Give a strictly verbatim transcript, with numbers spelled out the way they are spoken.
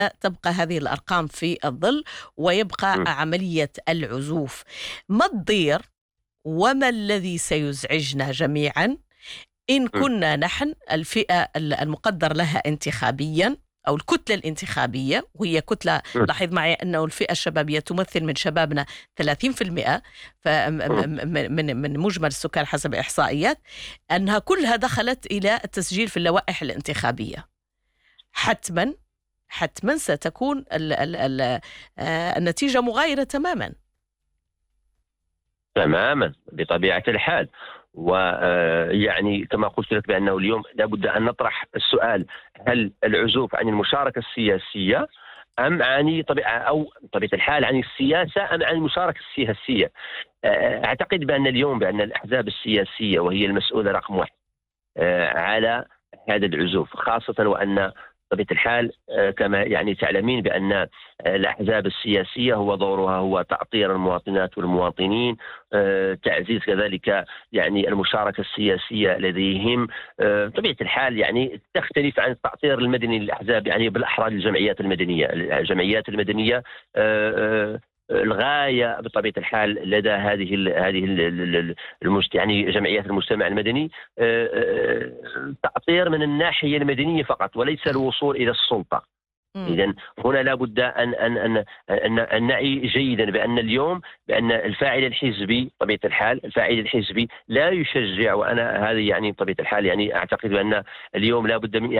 تبقى هذه الأرقام في الظل ويبقى م. عملية العزوف. ما تضير وما الذي سيزعجنا جميعا إن م. كنا نحن الفئة المقدر لها انتخابيا أو الكتلة الانتخابية، وهي كتلة، م. لاحظ معي أنه الفئة الشبابية تمثل من شبابنا ثلاثين بالمئة من من مجمل السكان حسب إحصائيات، أنها كلها دخلت إلى التسجيل في اللوائح الانتخابية. حتما حتما ستكون ال ال ال النتيجة مغايرة تماما تماما بطبيعة الحال. ويعني كما قلت لك بأنه اليوم لابد أن نطرح السؤال: هل العزوف عن المشاركة السياسية أم عن طبيعة أو طبيعة الحال عن السياسة أم عن المشاركة السياسية؟ أعتقد بأن اليوم بأن الأحزاب السياسية وهي المسؤولة رقم واحد على هذا العزوف، خاصة وأن بطبيعة الحال كما يعني تعلمين بأن الأحزاب السياسية هو دورها هو تأطير المواطنات والمواطنين، تعزيز كذلك يعني المشاركة السياسية لديهم. بطبيعة الحال يعني تختلف عن التأطير المدني للأحزاب، يعني بالأحرى الجمعيات المدنية. الجمعيات المدنية الغاية بطبيعة الحال لدى هذه ال هذه ال المجت... يعني جمعيات المجتمع المدني تأطير من الناحية المدنية فقط وليس الوصول إلى السلطة. إذن هنا لابد أن أن أن أن, أن نعي جيدا بأن اليوم بأن الفاعل الحزبي بطبيعة الحال الفاعل الحزبي لا يشجع، وأنا هذه يعني بطبيعة الحال يعني أعتقد بأن اليوم لابد من